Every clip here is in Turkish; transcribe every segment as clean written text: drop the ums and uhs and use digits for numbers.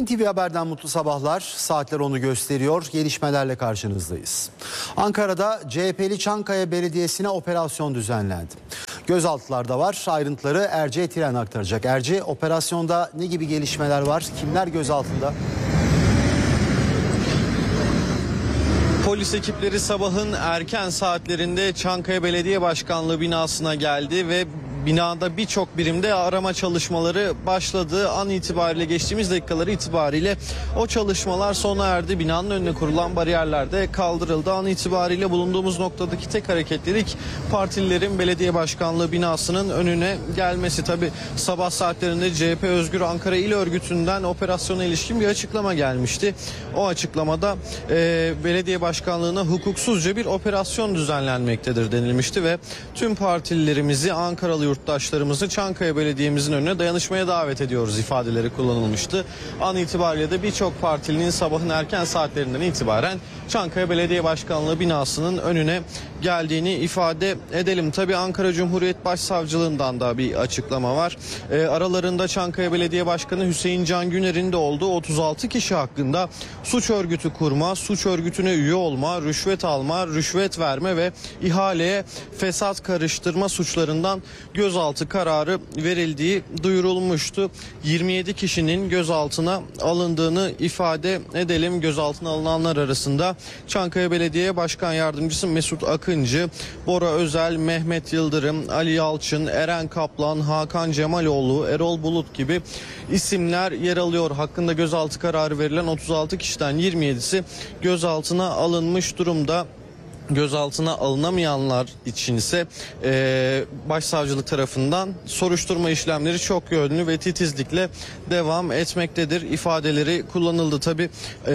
NTV Haber'den mutlu sabahlar. Saatler onu gösteriyor. Gelişmelerle karşınızdayız. Ankara'da CHP'li Çankaya Belediyesi'ne operasyon düzenlendi. Gözaltılarda var. Ayrıntıları Erce Tiren aktaracak. Erce, operasyonda ne gibi gelişmeler var? Kimler gözaltında? Polis ekipleri sabahın erken saatlerinde Çankaya Belediye Başkanlığı binasına geldi ve binada birçok birimde arama çalışmaları başladı. An itibariyle geçtiğimiz dakikaları itibariyle o çalışmalar sona erdi. Binanın önüne kurulan bariyerler de kaldırıldı. An itibariyle bulunduğumuz noktadaki tek hareketlilik partililerin belediye başkanlığı binasının önüne gelmesi. Tabi sabah saatlerinde CHP Özgür Ankara İl Örgütü'nden operasyona ilişkin bir açıklama gelmişti. O açıklamada belediye başkanlığına hukuksuzca bir operasyon düzenlenmektedir denilmişti ve tüm partililerimizi, Ankaralı yurttaşlarımızı Çankaya Belediye'mizin önüne dayanışmaya davet ediyoruz ifadeleri kullanılmıştı. An itibariyle de birçok partilinin sabahın erken saatlerinden itibaren Çankaya Belediye Başkanlığı binasının önüne geldiğini ifade edelim. Tabii Ankara Cumhuriyet Başsavcılığından da bir açıklama var. Aralarında Çankaya Belediye Başkanı Hüseyin Can Güner'in de olduğu 36 kişi hakkında suç örgütü kurma, suç örgütüne üye olma, rüşvet alma, rüşvet verme ve ihaleye fesat karıştırma suçlarından gözaltı kararı verildiği duyurulmuştu. 27 kişinin gözaltına alındığını ifade edelim. Gözaltına alınanlar arasında Çankaya Belediye Başkan Yardımcısı Mesut Akıncı, Bora Özel, Mehmet Yıldırım, Ali Yalçın, Eren Kaplan, Hakan Cemaloğlu, Erol Bulut gibi isimler yer alıyor. Hakkında gözaltı kararı verilen 36 kişiden 27'si gözaltına alınmış durumda. Gözaltına alınamayanlar için ise başsavcılık tarafından soruşturma işlemleri çok yönlü ve titizlikle devam etmektedir ifadeleri kullanıldı. Tabii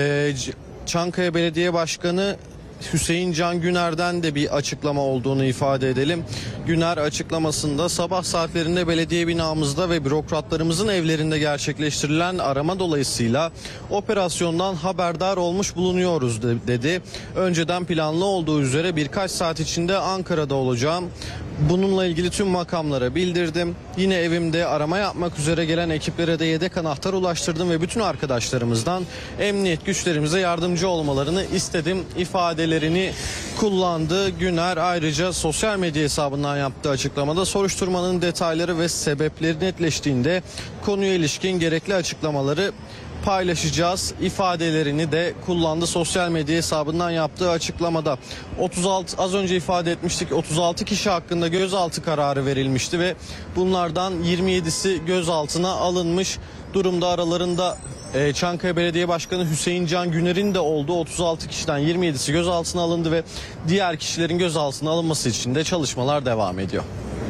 Çankaya Belediye Başkanı Hüseyin Can Güner'den de bir açıklama olduğunu ifade edelim. Güner açıklamasında sabah saatlerinde belediye binamızda ve bürokratlarımızın evlerinde gerçekleştirilen arama dolayısıyla operasyondan haberdar olmuş bulunuyoruz dedi. Önceden planlı olduğu üzere birkaç saat içinde Ankara'da olacağım. Bununla ilgili tüm makamlara bildirdim. Yine evimde arama yapmak üzere gelen ekiplere de yedek anahtar ulaştırdım ve bütün arkadaşlarımızdan emniyet güçlerimize yardımcı olmalarını istedim ifadelerini kullandı. Güner ayrıca sosyal medya hesabından yaptığı açıklamada soruşturmanın detayları ve sebepleri netleştiğinde konuya ilişkin gerekli açıklamaları paylaşacağız ifadelerini de kullandı sosyal medya hesabından yaptığı açıklamada. 36 az önce ifade etmiştik, 36 kişi hakkında gözaltı kararı verilmişti ve bunlardan 27'si gözaltına alınmış durumda. Aralarında Çankaya Belediye Başkanı Hüseyin Can Güner'in de olduğu 36 kişiden 27'si gözaltına alındı ve diğer kişilerin gözaltına alınması için de çalışmalar devam ediyor.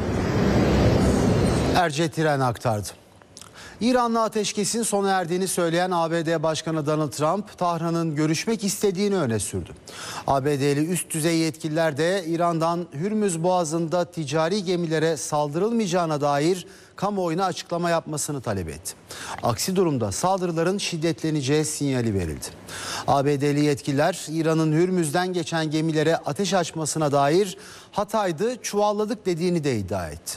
Erce Tiren aktardı. İran'la ateşkesin sona erdiğini söyleyen ABD Başkanı Donald Trump, Tahran'ın görüşmek istediğini öne sürdü. ABD'li üst düzey yetkililer de İran'dan Hürmüz Boğazı'nda ticari gemilere saldırılmayacağına dair kamuoyuna açıklama yapmasını talep etti. Aksi durumda saldırıların şiddetleneceği sinyali verildi. ABD'li yetkililer İran'ın Hürmüz'den geçen gemilere ateş açmasına dair hataydı, çuvalladık dediğini de iddia etti.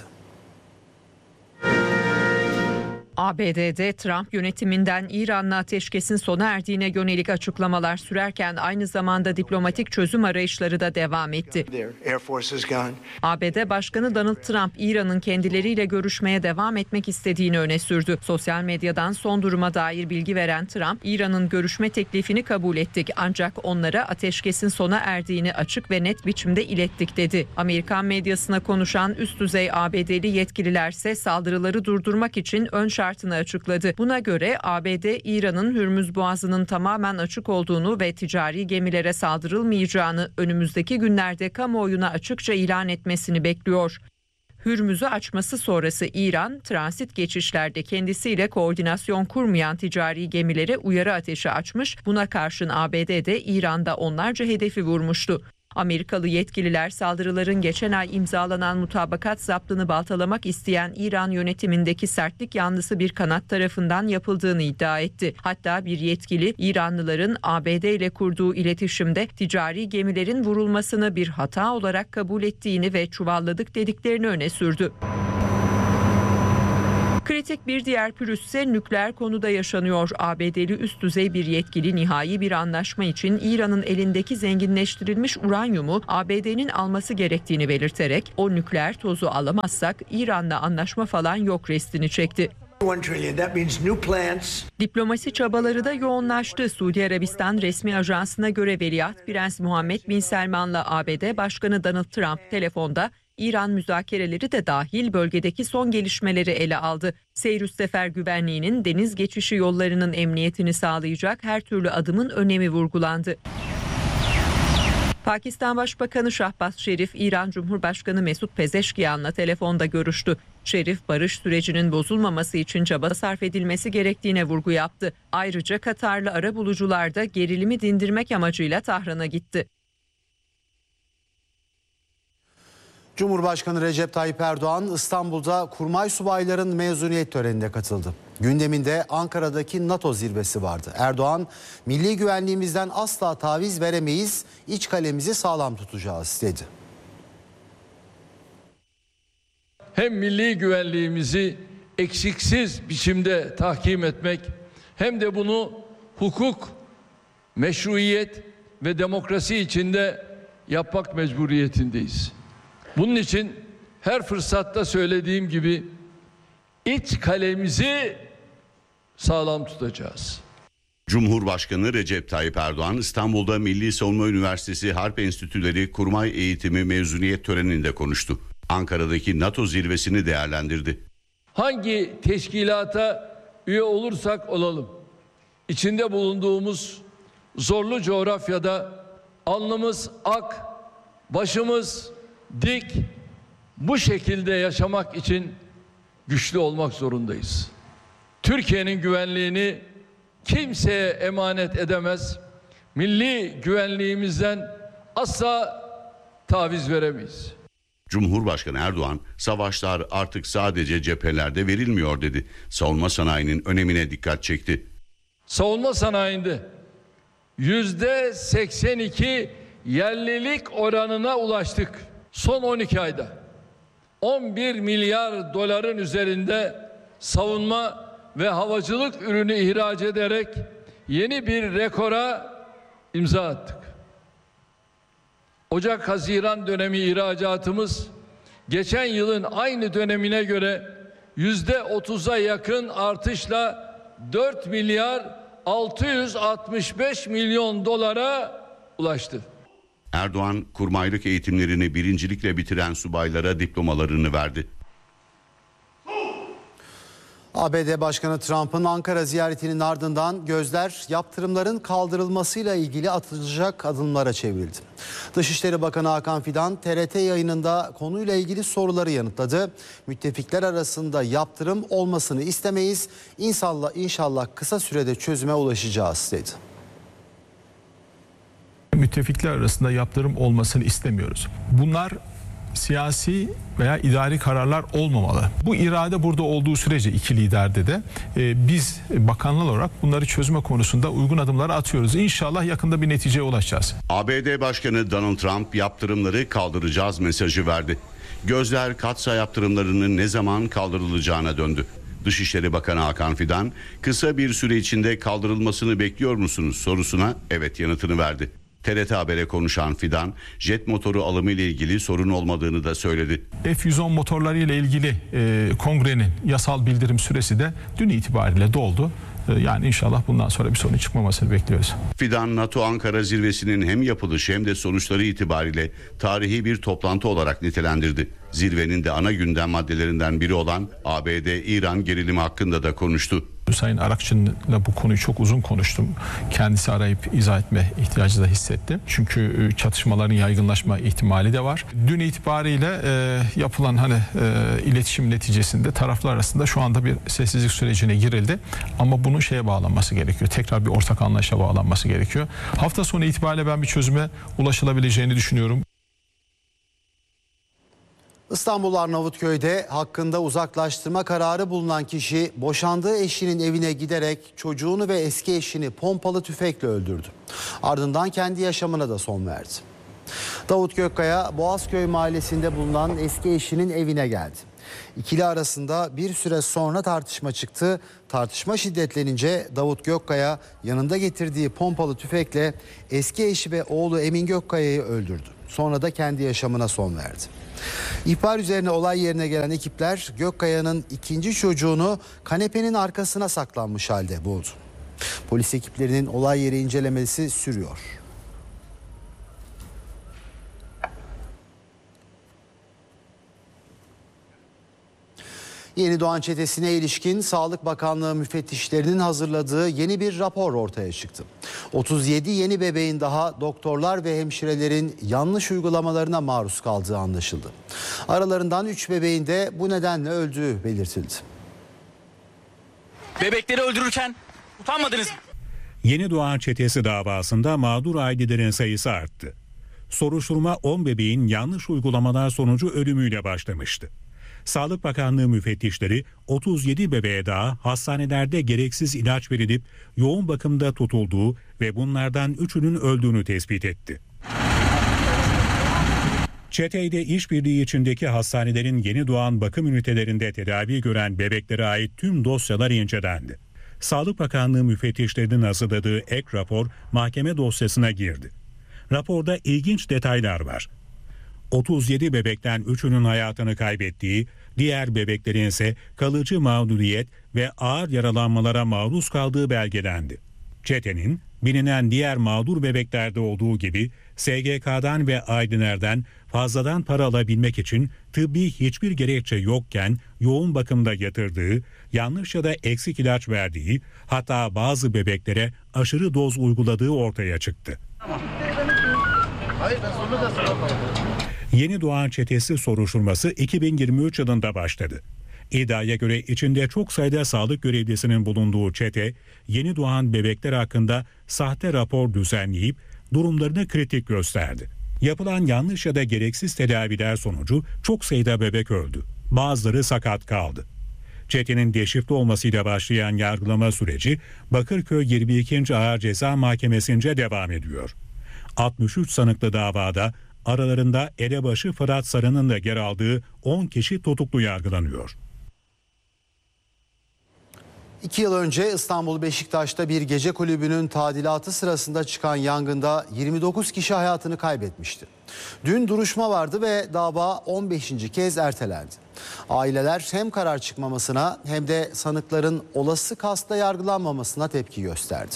ABD'de Trump yönetiminden İran'la ateşkesin sona erdiğine yönelik açıklamalar sürerken aynı zamanda diplomatik çözüm arayışları da devam etti. ABD Başkanı Donald Trump, İran'ın kendileriyle görüşmeye devam etmek istediğini öne sürdü. Sosyal medyadan son duruma dair bilgi veren Trump, İran'ın görüşme teklifini kabul ettik ancak onlara ateşkesin sona erdiğini açık ve net biçimde ilettik dedi. Amerikan medyasına konuşan üst düzey ABD'li yetkililerse saldırıları durdurmak için ön şartını açıkladı. Buna göre ABD, İran'ın Hürmüz Boğazı'nın tamamen açık olduğunu ve ticari gemilere saldırılmayacağını önümüzdeki günlerde kamuoyuna açıkça ilan etmesini bekliyor. Hürmüz'ü açması sonrası İran, transit geçişlerde kendisiyle koordinasyon kurmayan ticari gemilere uyarı ateşi açmış. Buna karşın ABD de İran'da onlarca hedefi vurmuştu. Amerikalı yetkililer saldırıların geçen ay imzalanan mutabakat zaptını baltalamak isteyen İran yönetimindeki sertlik yanlısı bir kanat tarafından yapıldığını iddia etti. Hatta bir yetkili İranlıların ABD ile kurduğu iletişimde ticari gemilerin vurulmasını bir hata olarak kabul ettiğini ve çuvalladık dediklerini öne sürdü. Kritik bir diğer pürüz ise nükleer konuda yaşanıyor. ABD'li üst düzey bir yetkili nihai bir anlaşma için İran'ın elindeki zenginleştirilmiş uranyumu ABD'nin alması gerektiğini belirterek o nükleer tozu alamazsak İran'la anlaşma falan yok restini çekti. Diplomasi çabaları da yoğunlaştı. Suudi Arabistan resmi ajansına göre Veliaht Prens Muhammed Bin Selman'la ABD Başkanı Donald Trump telefonda İran müzakereleri de dahil bölgedeki son gelişmeleri ele aldı. Seyr sefer güvenliğinin deniz geçişi yollarının emniyetini sağlayacak her türlü adımın önemi vurgulandı. Pakistan Başbakanı Şahbaz Şerif, İran Cumhurbaşkanı Mesut Pezeşkiyan'la telefonda görüştü. Şerif, barış sürecinin bozulmaması için çaba sarf edilmesi gerektiğine vurgu yaptı. Ayrıca Katarlı arabulucular da gerilimi dindirmek amacıyla Tahran'a gitti. Cumhurbaşkanı Recep Tayyip Erdoğan İstanbul'da kurmay subayların mezuniyet törenine katıldı. Gündeminde Ankara'daki NATO zirvesi vardı. Erdoğan, milli güvenliğimizden asla taviz veremeyiz, iç kalemizi sağlam tutacağız dedi. Hem milli güvenliğimizi eksiksiz biçimde tahkim etmek hem de bunu hukuk, meşruiyet ve demokrasi içinde yapmak mecburiyetindeyiz. Bunun için her fırsatta söylediğim gibi iç kalemizi sağlam tutacağız. Cumhurbaşkanı Recep Tayyip Erdoğan İstanbul'da Milli Savunma Üniversitesi Harp Enstitüleri Kurmay Eğitimi mezuniyet töreninde konuştu. Ankara'daki NATO zirvesini değerlendirdi. Hangi teşkilata üye olursak olalım, içinde bulunduğumuz zorlu coğrafyada alnımız ak, başımız dik, bu şekilde yaşamak için güçlü olmak zorundayız. Türkiye'nin güvenliğini kimseye emanet edemez, milli güvenliğimizden asla taviz veremeyiz. Cumhurbaşkanı Erdoğan, savaşlar artık sadece cephelerde verilmiyor dedi. Savunma sanayinin önemine dikkat çekti. Savunma sanayinde %82 yerlilik oranına ulaştık. Son 12 ayda 11 milyar doların üzerinde savunma ve havacılık ürünü ihraç ederek yeni bir rekora imza attık. Ocak-Haziran dönemi ihracatımız geçen yılın aynı dönemine göre %30'a yakın artışla 4 milyar 665 milyon dolara ulaştı. Erdoğan, kurmaylık eğitimlerini birincilikle bitiren subaylara diplomalarını verdi. ABD Başkanı Trump'ın Ankara ziyaretinin ardından gözler yaptırımların kaldırılmasıyla ilgili atılacak adımlara çevrildi. Dışişleri Bakanı Hakan Fidan TRT yayınında konuyla ilgili soruları yanıtladı. Müttefikler arasında yaptırım olmasını istemeyiz. İnşallah kısa sürede çözüme ulaşacağız dedi. Müttefikler arasında yaptırım olmasını istemiyoruz. Bunlar siyasi veya idari kararlar olmamalı. Bu irade burada olduğu sürece iki liderde de biz bakanlar olarak bunları çözme konusunda uygun adımları atıyoruz. İnşallah yakında bir neticeye ulaşacağız. ABD Başkanı Donald Trump yaptırımları kaldıracağız mesajı verdi. Gözler Katsa yaptırımlarının ne zaman kaldırılacağına döndü. Dışişleri Bakanı Hakan Fidan, kısa bir süre içinde kaldırılmasını bekliyor musunuz sorusuna evet yanıtını verdi. TRT Haber'e konuşan Fidan, jet motoru alımı ile ilgili sorun olmadığını da söyledi. F-110 motorları ile ilgili kongrenin yasal bildirim süresi de dün itibariyle doldu. Yani inşallah bundan sonra bir sorun çıkmamasını bekliyoruz. Fidan, NATO Ankara zirvesinin hem yapılışı hem de sonuçları itibariyle tarihi bir toplantı olarak nitelendirdi. Zirvenin de ana gündem maddelerinden biri olan ABD-İran gerilimi hakkında da konuştu. Sayın Arakçı'yla bu konuyu çok uzun konuştum. Kendisi arayıp izah etme ihtiyacı da hissetti. Çünkü çatışmaların yaygınlaşma ihtimali de var. Dün itibariyle yapılan iletişim neticesinde taraflar arasında şu anda bir sessizlik sürecine girildi. Ama bunun şeye bağlanması gerekiyor. Tekrar bir ortak anlayışa bağlanması gerekiyor. Hafta sonu itibariyle ben bir çözüme ulaşılabileceğini düşünüyorum. İstanbul Arnavutköy'de hakkında uzaklaştırma kararı bulunan kişi boşandığı eşinin evine giderek çocuğunu ve eski eşini pompalı tüfekle öldürdü. Ardından kendi yaşamına da son verdi. Davut Gökkaya, Boğazköy mahallesinde bulunan eski eşinin evine geldi. İkili arasında bir süre sonra tartışma çıktı. Tartışma şiddetlenince Davut Gökkaya yanında getirdiği pompalı tüfekle eski eşi ve oğlu Emin Gökkaya'yı öldürdü. Sonra da kendi yaşamına son verdi. İhbar üzerine olay yerine gelen ekipler Gökkaya'nın ikinci çocuğunu kanepenin arkasına saklanmış halde buldu. Polis ekiplerinin olay yeri incelemesi sürüyor. Yeni Doğan çetesine ilişkin Sağlık Bakanlığı müfettişlerinin hazırladığı yeni bir rapor ortaya çıktı. 37 yeni bebeğin daha doktorlar ve hemşirelerin yanlış uygulamalarına maruz kaldığı anlaşıldı. Aralarından 3 bebeğin de bu nedenle öldüğü belirtildi. Bebekleri öldürürken utanmadınız mı? Yeni Doğan çetesi davasında mağdur ailelerin sayısı arttı. Soruşturma 10 bebeğin yanlış uygulamalar sonucu ölümüyle başlamıştı. Sağlık Bakanlığı müfettişleri 37 bebeğe daha hastanelerde gereksiz ilaç verilip yoğun bakımda tutulduğu ve bunlardan 3'ünün öldüğünü tespit etti. Çeteyle işbirliği içindeki hastanelerin yeni doğan bakım ünitelerinde tedavi gören bebeklere ait tüm dosyalar incelendi. Sağlık Bakanlığı müfettişlerinin hazırladığı ek rapor mahkeme dosyasına girdi. Raporda ilginç detaylar var. 37 bebekten 3'ünün hayatını kaybettiği, diğer bebeklerin ise kalıcı mağduriyet ve ağır yaralanmalara maruz kaldığı belgelendi. Çetenin bilinen diğer mağdur bebeklerde olduğu gibi SGK'dan ve ailelerden fazladan para alabilmek için tıbbi hiçbir gerekçe yokken yoğun bakımda yatırdığı, yanlış ya da eksik ilaç verdiği, hatta bazı bebeklere aşırı doz uyguladığı ortaya çıktı. Yeni Doğan çetesi soruşturması 2023 yılında başladı. İddiaya göre içinde çok sayıda sağlık görevlisinin bulunduğu çete, yeni doğan bebekler hakkında sahte rapor düzenleyip durumlarını kritik gösterdi. Yapılan yanlış ya da gereksiz tedaviler sonucu çok sayıda bebek öldü. Bazıları sakat kaldı. Çetenin deşifre olmasıyla başlayan yargılama süreci Bakırköy 22. Ağır Ceza Mahkemesi'nce devam ediyor. 63 sanıklı davada aralarında elebaşı Fırat Sarı'nın da yer aldığı 10 kişi tutuklu yargılanıyor. 2 yıl önce İstanbul Beşiktaş'ta bir gece kulübünün tadilatı sırasında çıkan yangında 29 kişi hayatını kaybetmişti. Dün duruşma vardı ve dava 15. kez ertelendi. Aileler hem karar çıkmamasına hem de sanıkların olası kasta yargılanmamasına tepki gösterdi.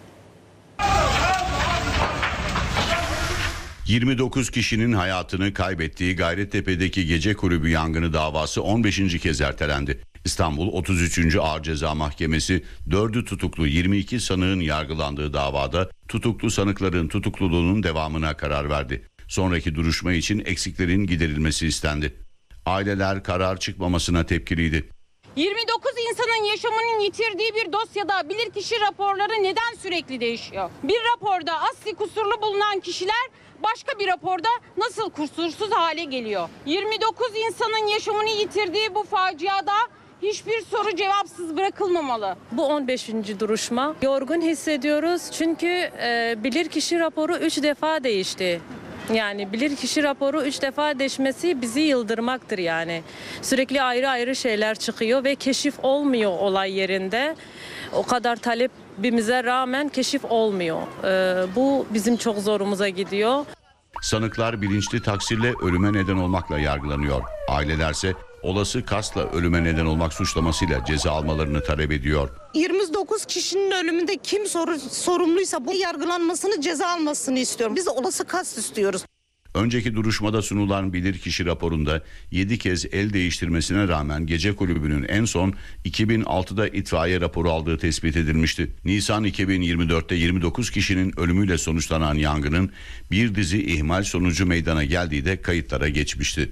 29 kişinin hayatını kaybettiği Gayrettepe'deki gece kulübü yangını davası 15. kez ertelendi. İstanbul 33. Ağır Ceza Mahkemesi 4'ü tutuklu 22 sanığın yargılandığı davada tutuklu sanıkların tutukluluğunun devamına karar verdi. Sonraki duruşma için eksiklerin giderilmesi istendi. Aileler karar çıkmamasına tepkiliydi. 29 insanın yaşamını yitirdiği bir dosyada bilirkişi raporları neden sürekli değişiyor? Bir raporda asli kusurlu bulunan kişiler başka bir raporda nasıl kusursuz hale geliyor? 29 insanın yaşamını yitirdiği bu faciada hiçbir soru cevapsız bırakılmamalı. Bu 15. duruşma. Yorgun hissediyoruz çünkü bilirkişi raporu 3 defa değişti. Yani bilirkişi raporu 3 defa değişmesi bizi yıldırmaktır yani. Sürekli ayrı ayrı şeyler çıkıyor ve keşif olmuyor olay yerinde. O kadar talebimize rağmen keşif olmuyor. Bu bizim çok zorumuza gidiyor. Sanıklar bilinçli taksirle ölüme neden olmakla yargılanıyor. Ailelerse olası kasla ölüme neden olmak suçlamasıyla ceza almalarını talep ediyor. 29 kişinin ölümünde kim sorumluysa bu yargılanmasını, ceza almasını istiyorum. Biz de olası kast istiyoruz. Önceki duruşmada sunulan bilirkişi raporunda 7 kez el değiştirmesine rağmen gece kulübünün en son 2006'da itfaiye raporu aldığı tespit edilmişti. Nisan 2024'te 29 kişinin ölümüyle sonuçlanan yangının bir dizi ihmal sonucu meydana geldiği de kayıtlara geçmişti.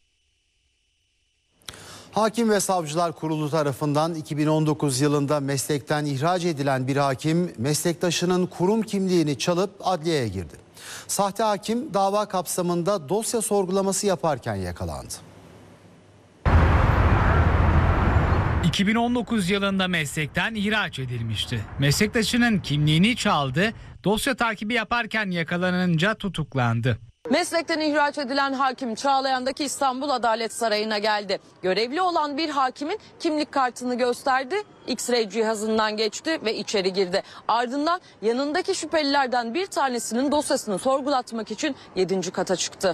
Hakim ve Savcılar Kurulu tarafından 2019 yılında meslekten ihraç edilen bir hakim meslektaşının kurum kimliğini çalıp adliyeye girdi. Sahte hakim dava kapsamında dosya sorgulaması yaparken yakalandı. 2019 yılında meslekten ihraç edilmişti. Meslektaşının kimliğini çaldı, dosya takibi yaparken yakalanınca tutuklandı. Meslekten ihraç edilen hakim Çağlayan'daki İstanbul Adalet Sarayı'na geldi. Görevli olan bir hakimin kimlik kartını gösterdi, X-ray cihazından geçti ve içeri girdi. Ardından yanındaki şüphelilerden bir tanesinin dosyasını sorgulatmak için 7. kata çıktı.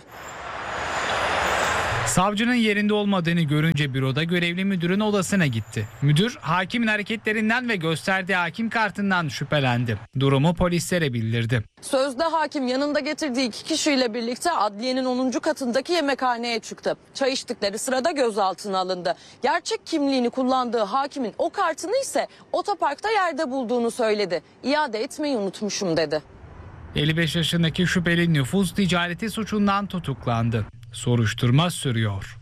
Savcının yerinde olmadığını görünce büroda görevli müdürün odasına gitti. Müdür hakimin hareketlerinden ve gösterdiği hakim kartından şüphelendi. Durumu polislere bildirdi. Sözde hakim yanında getirdiği 2 kişiyle birlikte adliyenin 10. katındaki yemekhaneye çıktı. Çay içtikleri sırada gözaltına alındı. Gerçek kimliğini kullandığı hakimin o kartını ise otoparkta yerde bulduğunu söyledi. İade etmeyi unutmuşum dedi. 55 yaşındaki şüpheli nüfus ticareti suçundan tutuklandı. Soruşturma sürüyor.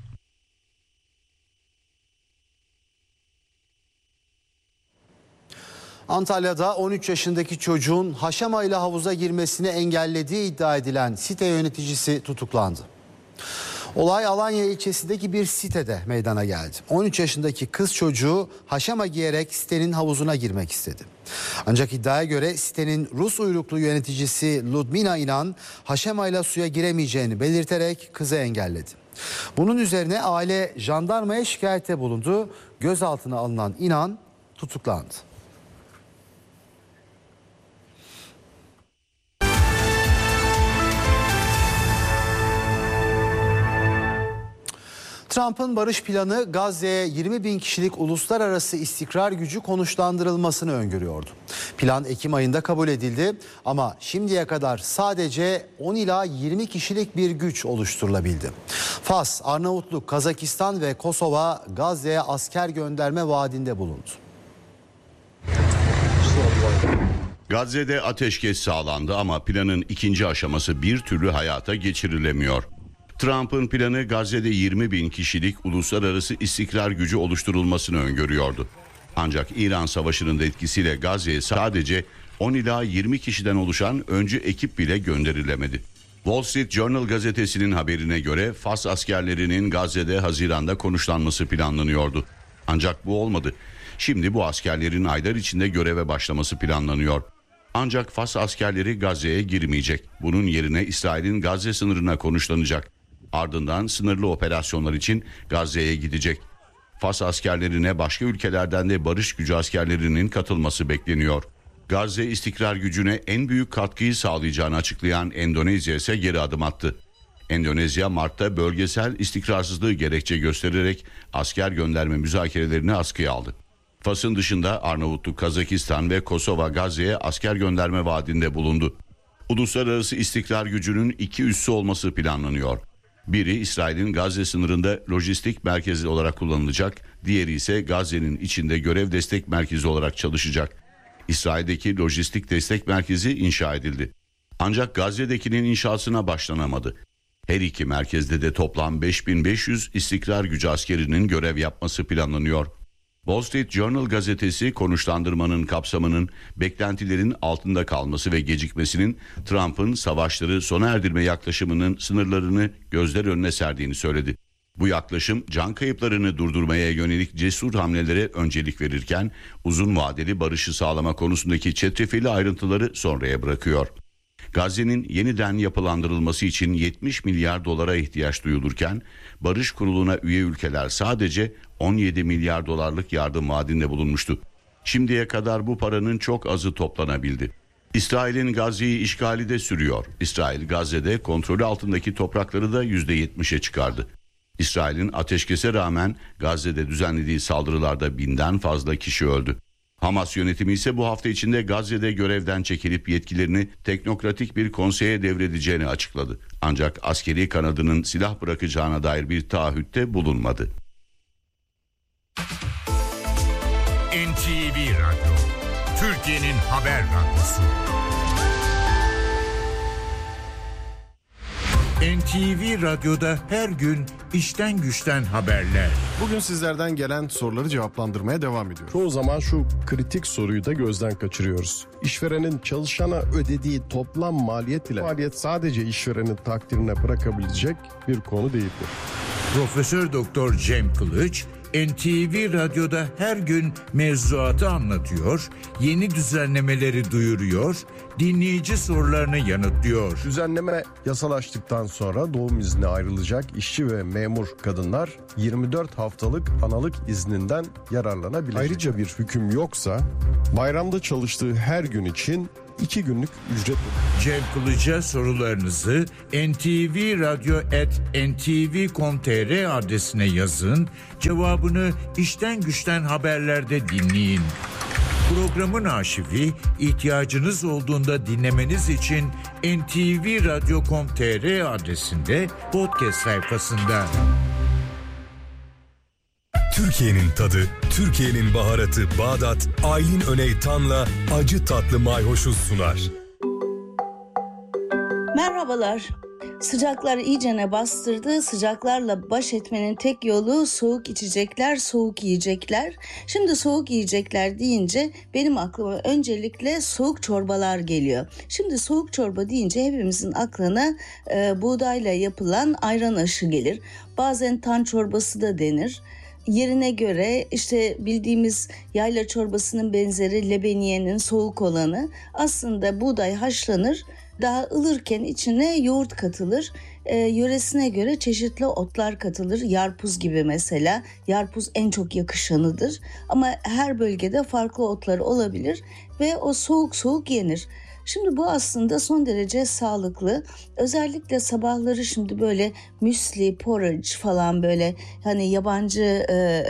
Antalya'da 13 yaşındaki çocuğun haşamayla havuza girmesini engellediği iddia edilen site yöneticisi tutuklandı. Olay Alanya ilçesindeki bir sitede meydana geldi. 13 yaşındaki kız çocuğu haşama giyerek sitenin havuzuna girmek istedi. Ancak iddiaya göre sitenin Rus uyruklu yöneticisi Ludmila İnan haşamayla suya giremeyeceğini belirterek kızı engelledi. Bunun üzerine aile jandarmaya şikayette bulundu. Gözaltına alınan İnan tutuklandı. Trump'ın barış planı Gazze'ye 20 bin kişilik uluslararası istikrar gücü konuşlandırılmasını öngörüyordu. Plan Ekim ayında kabul edildi ama şimdiye kadar sadece 10 ila 20 kişilik bir güç oluşturulabildi. Fas, Arnavutluk, Kazakistan ve Kosova Gazze'ye asker gönderme vaadinde bulundu. Gazze'de ateşkes sağlandı ama planın ikinci aşaması bir türlü hayata geçirilemiyor. Trump'ın planı Gazze'de 20 bin kişilik uluslararası istikrar gücü oluşturulmasını öngörüyordu. Ancak İran Savaşı'nın da etkisiyle Gazze'ye sadece 10 ila 20 kişiden oluşan öncü ekip bile gönderilemedi. Wall Street Journal gazetesinin haberine göre Fas askerlerinin Gazze'de Haziran'da konuşlanması planlanıyordu. Ancak bu olmadı. Şimdi bu askerlerin aylar içinde göreve başlaması planlanıyor. Ancak Fas askerleri Gazze'ye girmeyecek. Bunun yerine İsrail'in Gazze sınırına konuşlanacak. Ardından sınırlı operasyonlar için Gazze'ye gidecek. Fas askerlerine başka ülkelerden de barış gücü askerlerinin katılması bekleniyor. Gazze istikrar gücüne en büyük katkıyı sağlayacağını açıklayan Endonezya ise geri adım attı. Endonezya Mart'ta bölgesel istikrarsızlığı gerekçe göstererek asker gönderme müzakerelerini askıya aldı. Fas'ın dışında Arnavutluk, Kazakistan ve Kosova Gazze'ye asker gönderme vaadinde bulundu. Uluslararası istikrar gücünün 2 üssü olması planlanıyor. Biri İsrail'in Gazze sınırında lojistik merkezi olarak kullanılacak, diğeri ise Gazze'nin içinde görev destek merkezi olarak çalışacak. İsrail'deki lojistik destek merkezi inşa edildi. Ancak Gazze'dekinin inşasına başlanamadı. Her iki merkezde de toplam 5500 istikrar gücü askerinin görev yapması planlanıyor. Wall Street Journal gazetesi konuşlandırmanın kapsamının beklentilerin altında kalması ve gecikmesinin Trump'ın savaşları sona erdirme yaklaşımının sınırlarını gözler önüne serdiğini söyledi. Bu yaklaşım can kayıplarını durdurmaya yönelik cesur hamlelere öncelik verirken uzun vadeli barışı sağlama konusundaki çetrefilli ayrıntıları sonraya bırakıyor. Gazze'nin yeniden yapılandırılması için 70 milyar dolara ihtiyaç duyulurken Barış Kurulu'na üye ülkeler sadece 17 milyar dolarlık yardım vaadinde bulunmuştu. Şimdiye kadar bu paranın çok azı toplanabildi. İsrail'in Gazze'yi işgali de sürüyor. İsrail Gazze'de kontrolü altındaki toprakları da %70'e çıkardı. İsrail'in ateşkese rağmen Gazze'de düzenlediği saldırılarda 1000'den fazla kişi öldü. Hamas yönetimi ise bu hafta içinde Gazze'de görevden çekilip yetkilerini teknokratik bir konseye devredeceğini açıkladı. Ancak askeri kanadının silah bırakacağına dair bir taahhütte bulunmadı. NTV Radyo, Türkiye'nin haber radyosu. NTV Radyo'da her gün işten güçten haberler. Bugün sizlerden gelen soruları cevaplandırmaya devam ediyoruz. Çoğu zaman şu kritik soruyu da gözden kaçırıyoruz. İşverenin çalışana ödediği toplam maliyet ile maliyet sadece işverenin takdirine bırakabilecek bir konu değildir. Profesör Doktor Cem Kılıç NTV Radyo'da her gün mevzuatı anlatıyor, yeni düzenlemeleri duyuruyor, dinleyici sorularını yanıtlıyor. Düzenleme yasalaştıktan sonra doğum iznine ayrılacak işçi ve memur kadınlar 24 haftalık analık izninden yararlanabilecek. Ayrıca bir hüküm yoksa bayramda çalıştığı her gün için 2 günlük ücret. Cem Kılıç'a sorularınızı ntvradyo@ntv.com.tr adresine yazın, cevabını İşten Güçten haberlerde dinleyin. Programın arşivi ihtiyacınız olduğunda dinlemeniz için ntvradyo.com.tr adresinde podcast sayfasında. Türkiye'nin tadı, Türkiye'nin baharatı Bağdat, Aylin Öney Tan'la acı tatlı mayhoşu sunar. Merhabalar. Sıcaklar iyicene bastırdı. Sıcaklarla baş etmenin tek yolu soğuk içecekler, soğuk yiyecekler. Şimdi soğuk yiyecekler deyince benim aklıma öncelikle soğuk çorbalar geliyor. Şimdi soğuk çorba deyince hepimizin aklına buğdayla yapılan ayran aşı gelir. Bazen tan çorbası da denir. Yerine göre işte bildiğimiz yayla çorbasının benzeri lebeniyenin soğuk olanı, aslında buğday haşlanır, daha ılırken içine yoğurt katılır. Yöresine göre çeşitli otlar katılır. Yarpuz gibi mesela. Yarpuz en çok yakışanıdır. Ama her bölgede farklı otlar olabilir ve o soğuk soğuk yenir. Şimdi bu aslında son derece sağlıklı. Özellikle sabahları şimdi böyle müsli, porridge falan böyle hani yabancı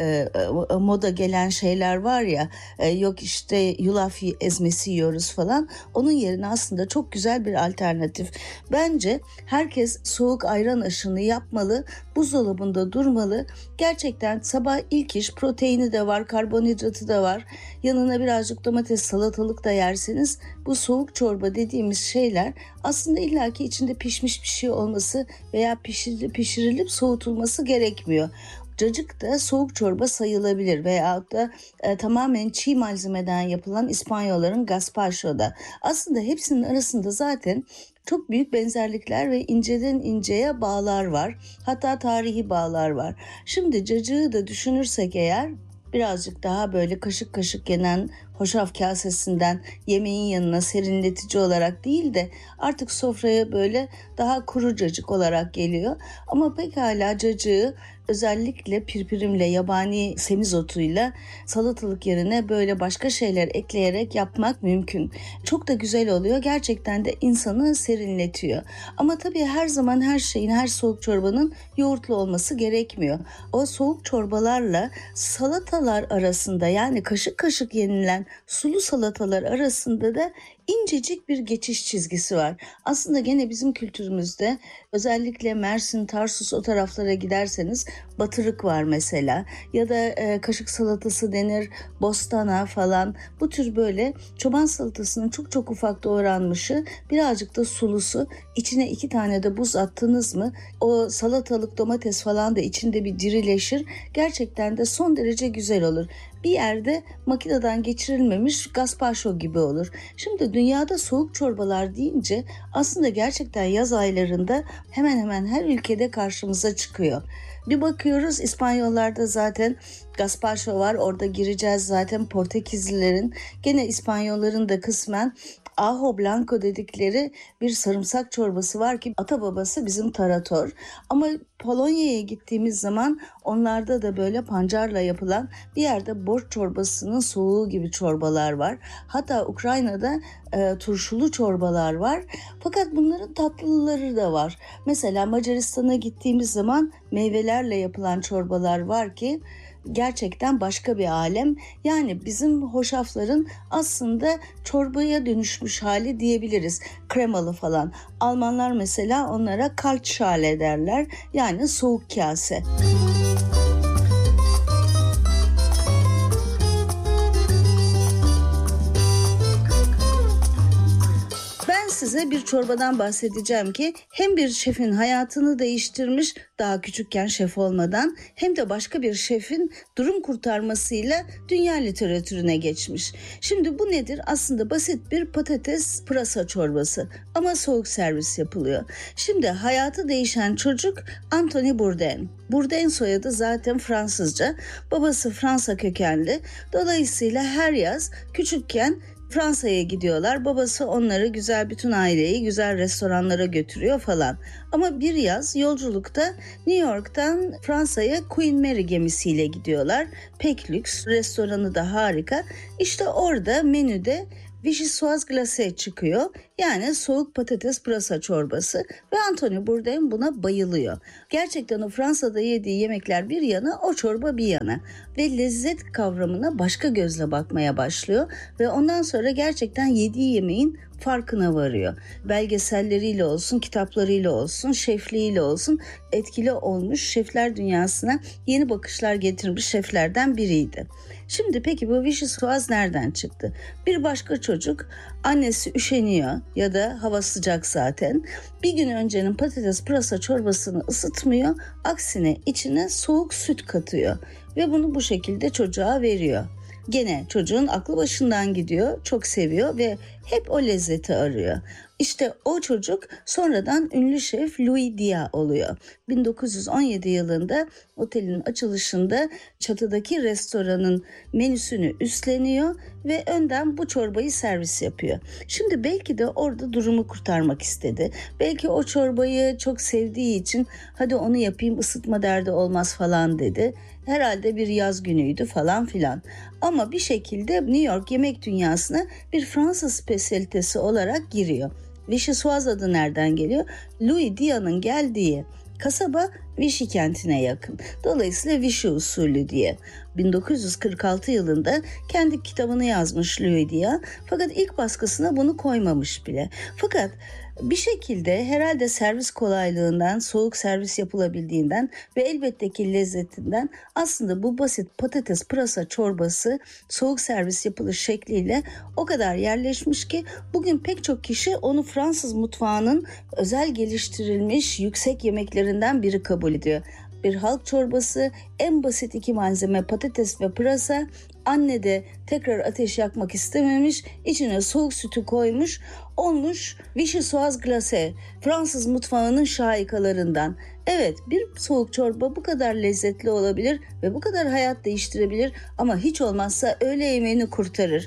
moda gelen şeyler var ya, yok işte yulaf ezmesi yiyoruz falan. Onun yerine aslında çok güzel bir alternatif. Bence herkes soğuk ayran aşını yapmalı, buzdolabında durmalı. Gerçekten sabah ilk iş, proteini de var, karbonhidratı da var. Yanına birazcık domates, salatalık da yerseniz bu soğuk çorba dediğimiz şeyler aslında illaki içinde pişmiş bir şey olması veya pişirilip soğutulması gerekmiyor. Cacık da soğuk çorba sayılabilir veyahut da tamamen çiğ malzemeden yapılan İspanyolların gazpacho'da. Aslında hepsinin arasında zaten çok büyük benzerlikler ve inceden inceye bağlar var. Hatta tarihi bağlar var. Şimdi cacığı da düşünürsek eğer, birazcık daha böyle kaşık kaşık yenen hoşaf kasesinden yemeğin yanına serinletici olarak değil de artık sofraya böyle daha kuru cacık olarak geliyor. Ama pekala cacığı özellikle pirpirimle, yabani semizotuyla salatalık yerine böyle başka şeyler ekleyerek yapmak mümkün. Çok da güzel oluyor. Gerçekten de insanı serinletiyor. Ama tabii her zaman her şeyin, her soğuk çorbanın yoğurtlu olması gerekmiyor. O soğuk çorbalarla salatalar arasında, yani kaşık kaşık yenilen sulu salatalar arasında da incecik bir geçiş çizgisi var. Aslında gene bizim kültürümüzde özellikle Mersin, Tarsus o taraflara giderseniz batırık var mesela. Ya da kaşık salatası denir, bostana falan. Bu tür böyle çoban salatasının çok çok ufak doğranmışı, birazcık da sulusu, içine 2 tane de buz attınız mı o salatalık, domates falan da içinde bir dirileşir. Gerçekten de son derece güzel olur. Bir yerde makineden geçirilmemiş gazpacho gibi olur. Şimdi dünyada soğuk çorbalar deyince aslında gerçekten yaz aylarında hemen hemen her ülkede karşımıza çıkıyor. Bir bakıyoruz İspanyollarda zaten gazpacho var, orada gireceğiz zaten. Portekizlilerin, gene İspanyolların da kısmen ajo blanco dedikleri bir sarımsak çorbası var ki ata babası bizim tarator. Ama Polonya'ya gittiğimiz zaman onlarda da böyle pancarla yapılan bir yerde borç çorbasının soğuğu gibi çorbalar var. Hatta Ukrayna'da turşulu çorbalar var. Fakat bunların tatlıları da var. Mesela Macaristan'a gittiğimiz zaman meyvelerle yapılan çorbalar var ki gerçekten başka bir alem. Yani bizim hoşafların aslında çorbaya dönüşmüş hali diyebiliriz. Kremalı falan. Almanlar mesela onlara Kaltschale derler. Yani soğuk kase. Size bir çorbadan bahsedeceğim ki hem bir şefin hayatını değiştirmiş daha küçükken şef olmadan, hem de başka bir şefin durum kurtarmasıyla dünya literatürüne geçmiş. Şimdi bu nedir? Aslında basit bir patates pırasa çorbası ama soğuk servis yapılıyor. Şimdi hayatı değişen çocuk Anthony Bourdain. Bourdain soyadı zaten Fransızca. Babası Fransa kökenli. Dolayısıyla her yaz küçükken Fransa'ya gidiyorlar. Babası onları bütün aileyi güzel restoranlara götürüyor falan. Ama bir yaz yolculukta New York'tan Fransa'ya Queen Mary gemisiyle gidiyorlar. Pek lüks, restoranı da harika. İşte orada menüde vichyssoise glacé çıkıyor. Yani soğuk patates pırasa çorbası ve Anthony Bourdain buna bayılıyor. Gerçekten o Fransa'da yediği yemekler bir yana, o çorba bir yana ve lezzet kavramına başka gözle bakmaya başlıyor ve ondan sonra gerçekten yediği yemeğin farkına varıyor. Belgeselleriyle olsun, kitaplarıyla olsun, şefliğiyle olsun etkili olmuş, şefler dünyasına yeni bakışlar getirmiş şeflerden biriydi. Şimdi peki bu vichyssoise nereden çıktı? Bir başka çocuk, annesi üşeniyor ya da hava sıcak zaten. Bir gün öncenin patates pırasa çorbasını ısıtmıyor, aksine içine soğuk süt katıyor ve bunu bu şekilde çocuğa veriyor. Gene çocuğun aklı başından gidiyor, çok seviyor ve hep o lezzeti arıyor. İşte o çocuk sonradan ünlü şef Louis Dia oluyor. 1917 yılında otelin açılışında çatıdaki restoranın menüsünü üstleniyor ve önden bu çorbayı servis yapıyor. Şimdi belki de orada durumu kurtarmak istedi. Belki o çorbayı çok sevdiği için hadi onu yapayım, ısıtma derdi olmaz falan dedi. Herhalde bir yaz günüydü falan filan. Ama bir şekilde New York yemek dünyasına bir Fransız spesiyalitesi olarak giriyor. Vichyssoise adı nereden geliyor? Louis Dia'nın geldiği kasaba Vichy kentine yakın. Dolayısıyla Vichy usulü diye. 1946 yılında kendi kitabını yazmış Louis Dia. Fakat ilk baskısına bunu koymamış bile. Fakat bir şekilde herhalde servis kolaylığından, soğuk servis yapılabildiğinden ve elbette ki lezzetinden aslında bu basit patates pırasa çorbası soğuk servis yapılış şekliyle o kadar yerleşmiş ki bugün pek çok kişi onu Fransız mutfağının özel geliştirilmiş yüksek yemeklerinden biri kabul ediyor. Bir halk çorbası, en basit 2 malzeme patates ve pırasa. Anne de tekrar ateş yakmak istememiş, içine soğuk sütü koymuş, olmuş vichyssoise glacé, Fransız mutfağının şahikalarından. Evet, bir soğuk çorba bu kadar lezzetli olabilir ve bu kadar hayat değiştirebilir ama hiç olmazsa öğle yemeğini kurtarır.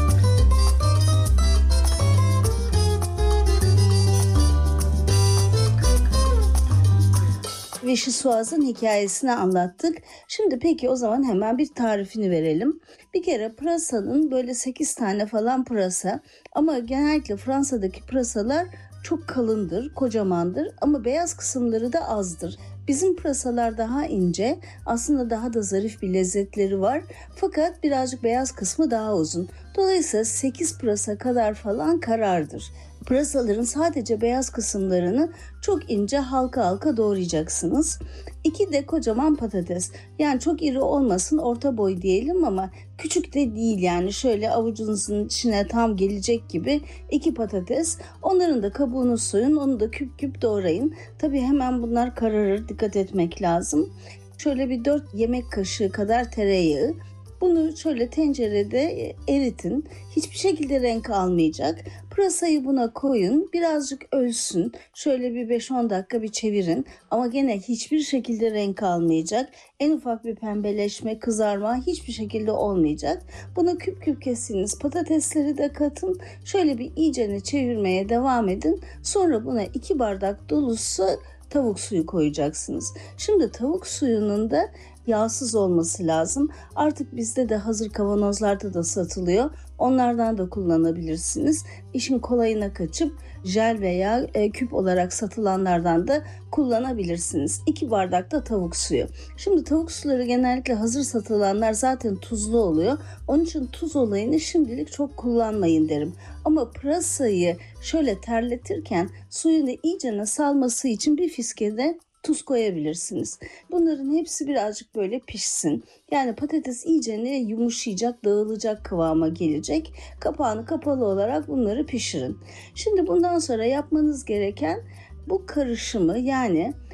Vichyssoise'ın hikayesini anlattık. Şimdi peki o zaman hemen bir tarifini verelim. Bir kere pırasanın böyle 8 tane falan pırasa ama genellikle Fransa'daki pırasalar çok kalındır, kocamandır ama beyaz kısımları da azdır. Bizim pırasalar daha ince, aslında daha da zarif bir lezzetleri var fakat birazcık beyaz kısmı daha uzun. Dolayısıyla 8 pırasa kadar falan karardır. Pırasaların sadece beyaz kısımlarını çok ince halka halka doğrayacaksınız. 2 de kocaman patates. Yani çok iri olmasın, orta boy diyelim ama küçük de değil, yani şöyle avucunuzun içine tam gelecek gibi 2 patates. Onların da kabuğunu soyun, onu da küp küp doğrayın. Tabii hemen bunlar kararır, dikkat etmek lazım. Şöyle bir 4 yemek kaşığı kadar tereyağı. Bunu şöyle tencerede eritin. Hiçbir şekilde renk almayacak. Pırasayı buna koyun. Birazcık ölsün. Şöyle bir 5-10 dakika bir çevirin. Ama gene hiçbir şekilde renk almayacak. En ufak bir pembeleşme, kızarma hiçbir şekilde olmayacak. Buna küp küp kestiğiniz patatesleri de katın. Şöyle bir iyicene çevirmeye devam edin. Sonra buna 2 bardak dolusu tavuk suyu koyacaksınız. Şimdi tavuk suyunun da yağsız olması lazım. Artık bizde de hazır kavanozlarda da satılıyor. Onlardan da kullanabilirsiniz. İşin kolayına kaçıp jel veya küp olarak satılanlardan da kullanabilirsiniz. 2 bardak da tavuk suyu. Şimdi tavuk suları genellikle hazır satılanlar zaten tuzlu oluyor. Onun için tuz olayını şimdilik çok kullanmayın derim. Ama pırasayı şöyle terletirken suyunu iyicene salması için bir fiskede tuz koyabilirsiniz. Bunların hepsi birazcık böyle pişsin. Yani patates iyicene yumuşayacak, dağılacak kıvama gelecek. Kapağını kapalı olarak bunları pişirin. Şimdi bundan sonra yapmanız gereken bu karışımı, yani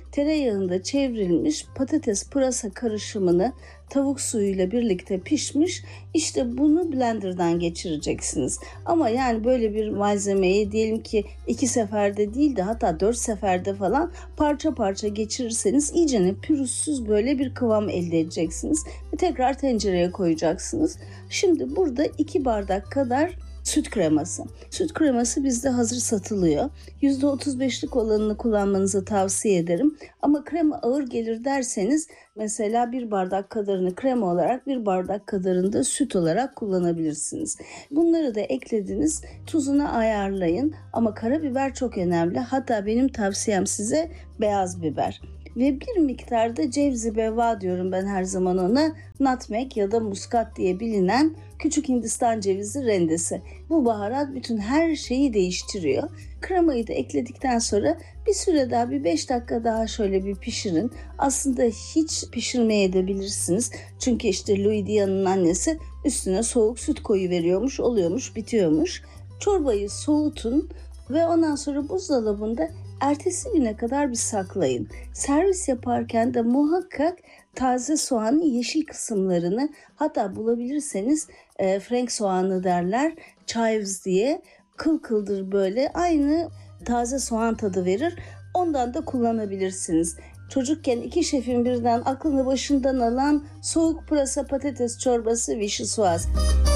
tereyağında çevrilmiş patates pırasa karışımını tavuk suyuyla birlikte pişmiş. İşte bunu blenderdan geçireceksiniz. Ama yani böyle bir malzemeyi diyelim ki 2 seferde değil de hatta 4 seferde falan parça parça geçirirseniz iyicene pürüzsüz böyle bir kıvam elde edeceksiniz. Ve tekrar tencereye koyacaksınız. Şimdi burada 2 bardak kadar süt kreması. Süt kreması bizde hazır satılıyor. %35'lik olanını kullanmanızı tavsiye ederim. Ama krema ağır gelir derseniz mesela 1 bardak kadarını krema olarak 1 bardak kadarını da süt olarak kullanabilirsiniz. Bunları da eklediniz. Tuzunu ayarlayın. Ama karabiber çok önemli. Hatta benim tavsiyem size beyaz biber. Ve bir miktarda cevzi beva diyorum ben her zaman ona, nutmeg ya da muskat diye bilinen küçük Hindistan cevizi rendesi. Bu baharat bütün her şeyi değiştiriyor. Kremayı da ekledikten sonra bir süre daha, bir 5 dakika daha şöyle bir pişirin. Aslında hiç pişirmeye de bilirsiniz. Çünkü işte Louis Dia'nın annesi üstüne soğuk süt koyuveriyormuş, oluyormuş, bitiyormuş. Çorbayı soğutun ve ondan sonra buzdolabında ertesi güne kadar bir saklayın. Servis yaparken de muhakkak taze soğanın yeşil kısımlarını, hatta bulabilirseniz Frank soğanı derler, chives diye, kıl kıldır böyle, aynı taze soğan tadı verir. Ondan da kullanabilirsiniz. Çocukken 2 şefin birden aklını başından alan soğuk pırasa patates çorbası vichyssoise.